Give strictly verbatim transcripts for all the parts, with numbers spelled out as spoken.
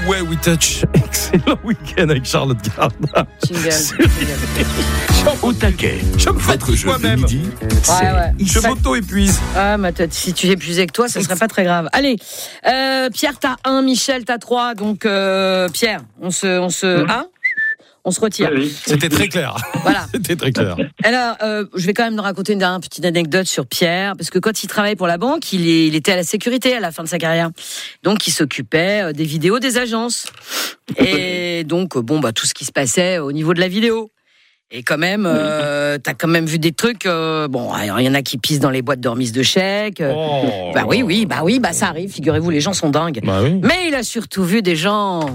Ouais, we touch. Excellent week-end avec Charlotte Gardin. Jingle. Au taquet. Je me Votre fatigue jeu de moi-même. midi, c'est Ouais, ouais. Je m'auto-épuise. Ah, ma tête, si tu épuisais que toi, ça serait pas très grave. Allez, euh, Pierre, t'as un, Michel, t'as trois. Donc, euh, Pierre, on se, on se, hein on se retire. Oui, oui. C'était très clair. Voilà. C'était très clair. Alors, euh, je vais quand même raconter une dernière petite anecdote sur Pierre, parce que quand il travaillait pour la banque, il, est, il était à la sécurité à la fin de sa carrière. Donc, il s'occupait euh, des vidéos des agences. Et donc, euh, bon, bah, tout ce qui se passait au niveau de la vidéo. Et quand même, euh, t'as quand même vu des trucs. Euh, bon, il y en a qui pissent dans les boîtes de remise de chèques. Euh, Oh. bah oui, oui, bah oui, bah ça arrive. Figurez-vous, les gens sont dingues. Bah oui. Mais il a surtout vu des gens.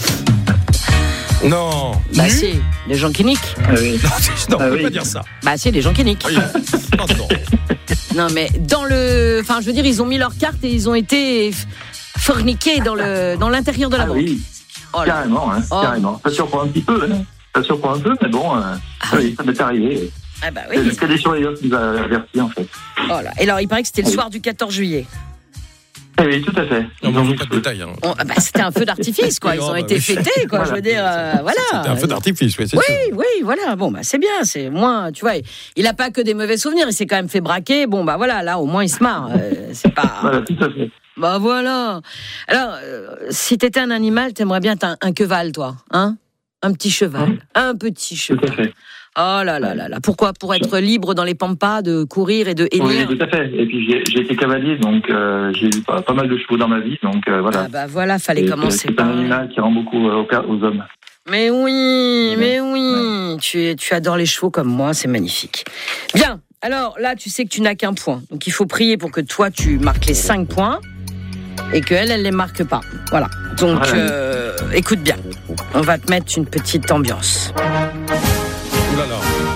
Non. Bah si, des gens qui niquent. Ah oui. Non, c'est- non, on Ah peut oui. pas dire ça. Bah si, des gens qui niquent. Oui. Non, non. Non, mais dans le, enfin, je veux dire, ils ont mis leurs cartes et ils ont été f- forniqués dans le, dans l'intérieur de la Ah banque. oui, Oh là. carrément, hein, Oh. carrément. Ça surprend un petit peu, hein. Ça surprend un peu, mais bon, euh, Ah oui, ça m'est arrivé. Ah bah C'est oui. c'est des surveillants qui nous a avertis, en fait. Oh là. Et alors, il paraît que c'était le Oui. soir du quatorze juillet. Ah oui, tout à fait. Non, Ils mais ont on mis veut pas de le feu. détails. Hein. On- ah bah, c'était un feu d'artifice, quoi. Ils Oui, ont oh, bah été oui. fêtés, quoi. Je veux dire, euh, voilà. C'était un feu d'artifice, oui, c'est Oui, sûr. oui, voilà. Bon, bah, c'est bien. C'est moins, tu vois. Il a pas que des mauvais souvenirs. Il s'est quand même fait braquer. Bon, bah, voilà. Là, au moins, il se marre. Euh, c'est pas. Voilà, tout à fait. Bah, voilà. Alors, euh, si t'étais un animal, t'aimerais bien être un, un cheval, toi, hein? Un petit cheval. Un petit Tout à cheval. fait. Oh là là là là. Pourquoi? Pour être libre dans les pampas, de courir et de Oui, hennir. tout à fait. Et puis j'ai j'ai été cavalier, donc euh, j'ai eu pas, pas mal de chevaux dans ma vie, donc euh, voilà. Ah bah voilà, fallait Et, commencer C'est par. un animal qui rend beaucoup euh, aux, aux hommes. Mais oui, mais oui. Tu, tu adores les chevaux comme moi, c'est magnifique. Bien. Alors là, tu sais que tu n'as qu'un point. Donc il faut prier pour que toi, tu marques les cinq points et qu'elle, elle les marque pas. Voilà. Donc Voilà. euh, écoute bien. On va te mettre une petite ambiance. Ouh là là.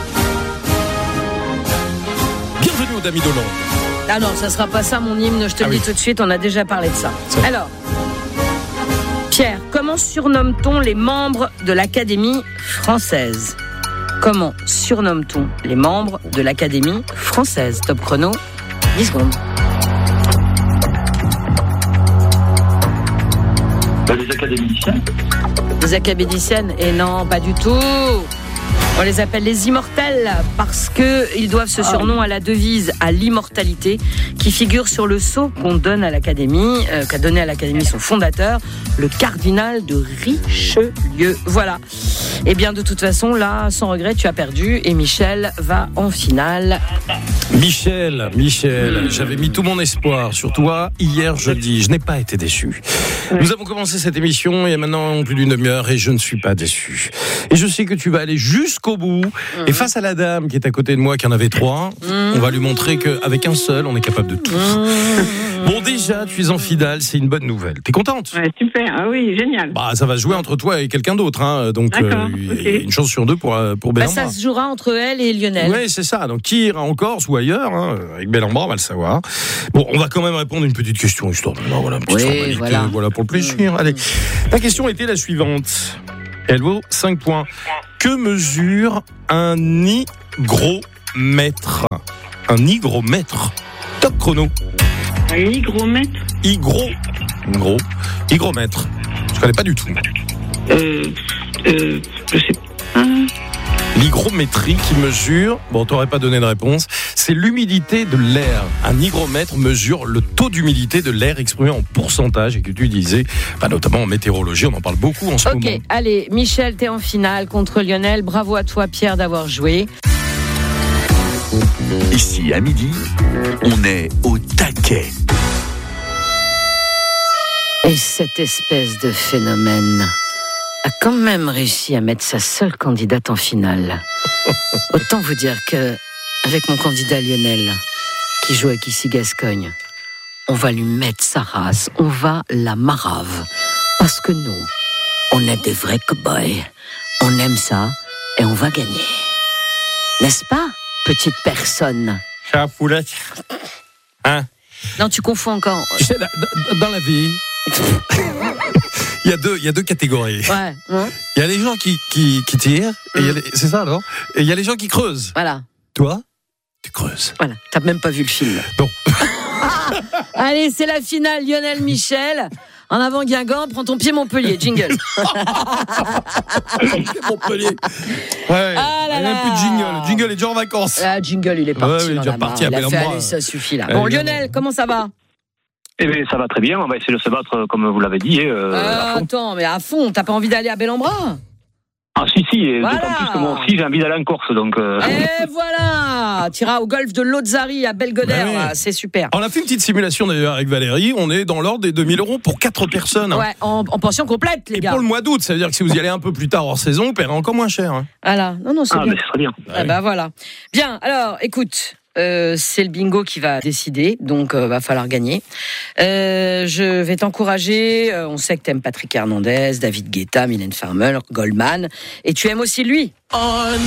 Bienvenue au Dami Dolan. Ah non, ça sera pas ça mon hymne, je te Ah le dis oui. tout de suite, on a déjà parlé de ça. C'est vrai. Alors, Pierre, comment surnomme-t-on les membres de l'Académie française? Comment surnomme-t-on les membres de l'Académie française? Top chrono, dix secondes. Bah, les académiciens. Les académiciennes? Et non, pas du tout. On les appelle les immortels parce qu'ils doivent ce surnom à la devise à l'immortalité qui figure sur le sceau qu'on donne à l'Académie, euh, qu'a donné à l'Académie son fondateur, le cardinal de Richelieu. Voilà. Et bien de toute façon, là, sans regret, tu as perdu et Michel va en finale. Michel, Michel, j'avais mis tout mon espoir sur toi hier jeudi. Je n'ai pas été déçu. Nous avons commencé cette émission il y a maintenant plus d'une demi-heure et je ne suis pas déçu. Et je sais que tu vas aller jusqu'au bout. Et face à la dame qui est à côté de moi, qui en avait trois, on va lui montrer qu'avec un seul, on est capable de tout. Bon, déjà, tu es en finale, c'est une bonne nouvelle. T'es contente? Ouais, super, ah oui, génial. Bah, ça va se jouer entre toi et quelqu'un d'autre, hein. Donc, D'accord, il ok. y a une chance sur deux pour, euh, pour Bah, Bellambra. ça se jouera entre elle et Lionel. Oui, c'est ça. Donc, qui ira en Corse ou ailleurs, hein, avec Bellambra, on va le savoir. Bon, on va quand même répondre à une petite question, histoire de, non, voilà, une petite Oui, formalité, voilà. voilà, pour le plaisir. Allez. Ta question était la suivante. Elle vaut cinq points. Que mesure un hygromètre? Un hygromètre. Top chrono. Un hygromètre, Hygro. Gros. Hygromètre. Je connais pas du tout. euh, euh, je sais pas. L'hygrométrie qui mesure, bon, t'aurais pas donné de réponse, c'est l'humidité de l'air. Un hygromètre mesure le taux d'humidité de l'air exprimé en pourcentage et que tu disais, bah, notamment en météorologie, on en parle beaucoup en ce Ok, moment. allez, Michel, t'es en finale contre Lionel. Bravo à toi, Pierre, d'avoir joué. Ici, à midi, on est au taquet. Et cette espèce de phénomène a quand même réussi à mettre sa seule candidate en finale. Autant vous dire que, avec mon candidat Lionel, qui joue avec ici Gascogne, on va lui mettre sa race, on va la marave. Parce que nous, on est des vrais cow-boys. On aime ça et on va gagner. N'est-ce pas, petite personne? Ah, poulette. Hein? Non, tu confonds encore. Tu sais, dans- dans la vie, il y a deux, il y a deux catégories. Ouais, hein, Il y a les gens qui, qui, qui tirent, et il y a les- c'est ça, non? Et il y a les gens qui creusent. voilà. Toi, tu creuses. Voilà, t'as même pas vu le film. Non. Allez, c'est la finale, Lionel Michel. En avant Guingamp, prends ton pied Montpellier, jingle. Montpellier. Ouais, Ah là il n'y a même là. plus de jingle. Le jingle est déjà en vacances. Ah, jingle, il est parti. Ouais, il est dans déjà la parti main. à Il a fait, Bellembourg. allez, ça suffit là. Ouais, Bon, évidemment. Lionel, comment ça va? Eh bien, ça va très bien. On va essayer de se battre, comme vous l'avez dit. Euh, euh, à fond. Attends, mais à fond, t'as pas envie d'aller à Bel-en-Bras? Ah, si, si. Et Voilà. d'autant plus que moi aussi, j'ai envie d'aller en Corse. Donc, euh... Et voilà, tu iras au golfe de Lozari à Belgodère, Bah oui. là, c'est super. On a fait une petite simulation d'ailleurs avec Valérie. On est dans l'ordre des deux mille euros pour quatre personnes. Ouais, en, en pension complète, les Et gars. pour le mois d'août, ça veut dire que si vous y allez un peu plus tard hors saison, vous paierez encore moins cher. Hein. Voilà, non, non, c'est Ah, bien. mais c'est très bien. Ah bah voilà. Bien, alors, écoute, euh, c'est le bingo qui va décider, donc euh, va falloir gagner. Euh, je vais t'encourager. euh, on sait que t'aimes Patrick Hernandez, David Guetta, Mylène Farmer, Goldman, et tu aimes aussi lui.